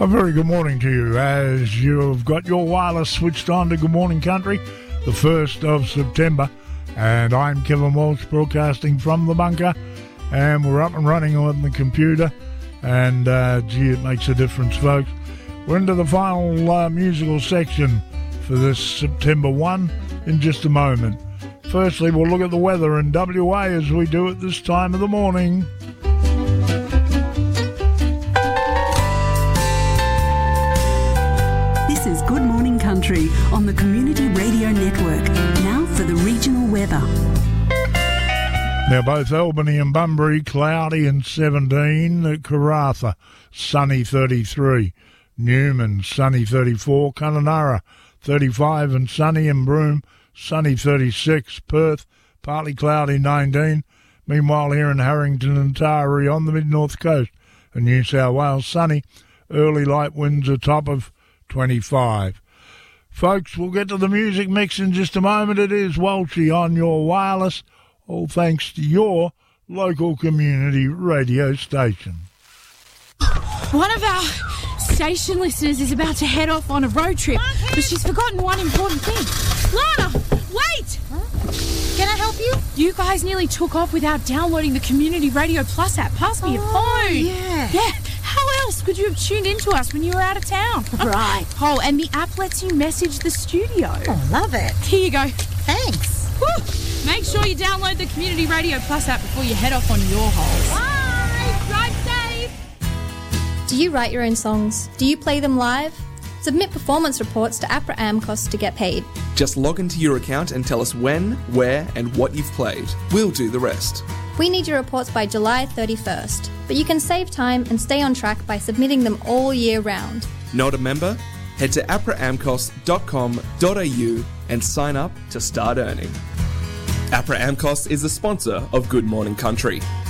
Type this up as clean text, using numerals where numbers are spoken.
A very good morning to you as you've got your wireless switched on to Good Morning Country, the 1st of September. And I'm Kevin Walsh broadcasting from the bunker. And we're up and running on the computer. And, gee, it makes a difference, folks. We're into the final musical section for this September 1 in just a moment. Firstly, we'll look at the weather in WA as we do at this time of the morning. This is Good Morning Country on the Community Radio Network. Now for the regional weather. Now, both Albany and Bunbury, cloudy and 17. Karratha, sunny 33. Newman, sunny 34. Kununurra, 35 and sunny. And Broome, sunny 36. Perth, partly cloudy 19. Meanwhile, here in Harrington and Taree on the mid-north coast of New South Wales, sunny. Early light winds a top of 25. Folks, we'll get to the music mix in just a moment. It is Walshy on your wireless, all thanks to your local community radio station. One of our station listeners is about to head off on a road trip, but she's forgotten one important thing. Lana, wait! Can I help you? You guys nearly took off without downloading the Community Radio Plus app. Pass me your phone. Yeah. How else could you have tuned into us when you were out of town? Right. Oh, and the app lets you message the studio. Oh, love it. Here you go. Thanks. Woo. Make sure you download the Community Radio Plus app before you head off on your holes. Bye. Drive safe. Do you write your own songs? Do you play them live? Submit performance reports to APRA AMCOS to get paid. Just log into your account and tell us when, where and what you've played. We'll do the rest. We need your reports by July 31st, but you can save time and stay on track by submitting them all year round. Not a member? Head to apraamcos.com.au and sign up to start earning. APRA AMCOS is the sponsor of Good Morning Country.